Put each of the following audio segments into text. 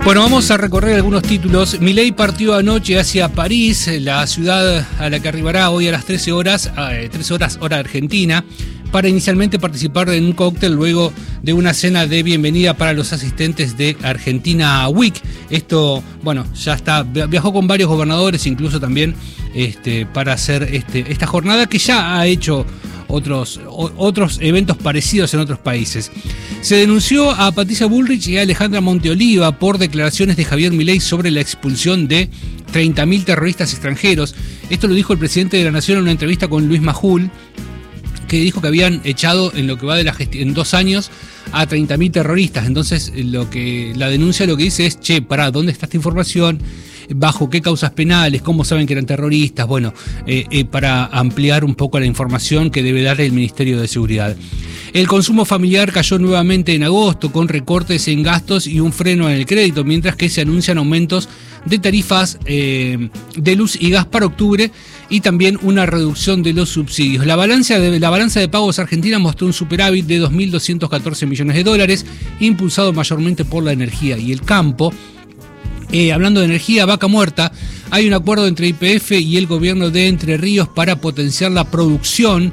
Bueno, vamos a recorrer algunos títulos. Milei partió anoche hacia París, la ciudad a la que arribará hoy a las 13 horas hora argentina, para inicialmente participar en un cóctel luego de una cena de bienvenida para los asistentes de Argentina Week. Esto, bueno, ya está, viajó con varios gobernadores, incluso también para hacer esta jornada que ya ha hecho otros eventos parecidos en otros países. Se denunció a Patricia Bullrich y a Alejandra Monteoliva por declaraciones de Javier Milei sobre la expulsión de 30.000 terroristas extranjeros. Esto lo dijo el presidente de la Nación en una entrevista con Luis Majul, que dijo que habían echado en lo que va de la gestión en 2 años a 30.000 terroristas. Entonces la denuncia lo que dice es: che, pará, ¿dónde está esta información? ¿Bajo qué causas penales? ¿Cómo saben que eran terroristas? Bueno, para ampliar un poco la información que debe dar el Ministerio de Seguridad. El consumo familiar cayó nuevamente en agosto, con recortes en gastos y un freno en el crédito, mientras que se anuncian aumentos de tarifas de luz y gas para octubre y también una reducción de los subsidios. La balanza de pagos argentina mostró un superávit de 2.214 millones de dólares, impulsado mayormente por la energía y el campo. Hablando de energía, vaca muerta, hay un acuerdo entre YPF y el gobierno de Entre Ríos para potenciar la producción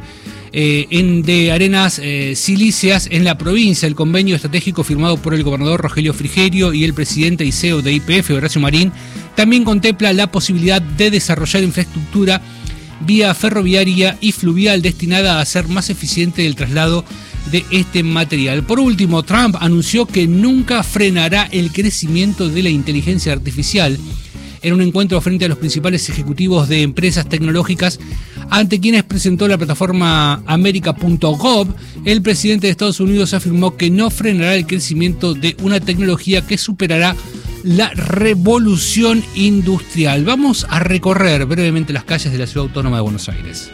de arenas silíceas en la provincia. El convenio estratégico firmado por el gobernador Rogelio Frigerio y el presidente y CEO de YPF, Horacio Marín, también contempla la posibilidad de desarrollar infraestructura vía ferroviaria y fluvial destinada a hacer más eficiente el traslado de este material. Por último, Trump anunció que nunca frenará el crecimiento de la inteligencia artificial. En un encuentro frente a los principales ejecutivos de empresas tecnológicas, ante quienes presentó la plataforma America.gov, el presidente de Estados Unidos afirmó que no frenará el crecimiento de una tecnología que superará la revolución industrial. Vamos a recorrer brevemente las calles de la Ciudad Autónoma de Buenos Aires.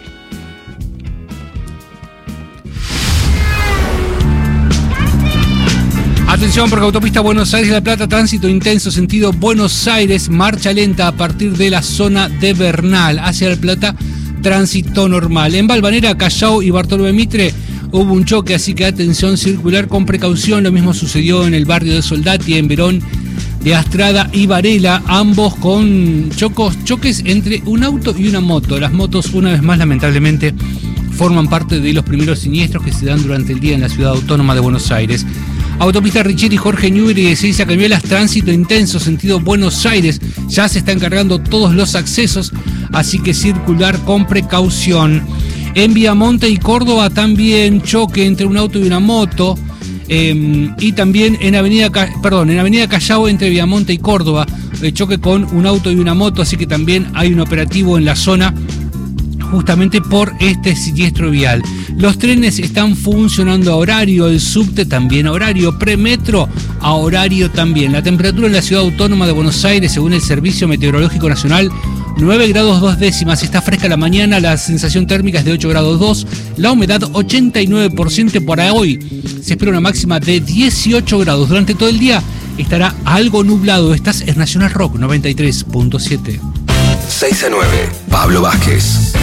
Atención, porque autopista Buenos Aires-La Plata, tránsito intenso, sentido Buenos Aires, marcha lenta a partir de la zona de Bernal. Hacia La Plata, tránsito normal. En Valvanera, Callao y Bartolomé Mitre hubo un choque, así que atención, circular con precaución. Lo mismo sucedió en el barrio de Soldati, en Verón de Astrada y Varela, ambos con choques entre un auto y una moto. Las motos, una vez más, lamentablemente, forman parte de los primeros siniestros que se dan durante el día en la Ciudad Autónoma de Buenos Aires. Autopista Richieri, Jorge Newbery de Ezeiza Cañuelas, tránsito intenso, sentido Buenos Aires. Ya se están cargando todos los accesos, así que circular con precaución. En Viamonte y Córdoba también choque entre un auto y una moto. Y también en Avenida Callao entre Viamonte y Córdoba, choque con un auto y una moto, así que también hay un operativo en la zona justamente por este siniestro vial. Los trenes están funcionando a horario, el subte también a horario, premetro a horario también. La temperatura en la Ciudad Autónoma de Buenos Aires, según el Servicio Meteorológico Nacional, 9 grados 2 décimas, está fresca la mañana, la sensación térmica es de 8 grados 2, la humedad 89% para hoy. Se espera una máxima de 18 grados. Durante todo el día estará algo nublado. Estás en Nacional Rock 93.7. 6 a 9, Pablo Vázquez.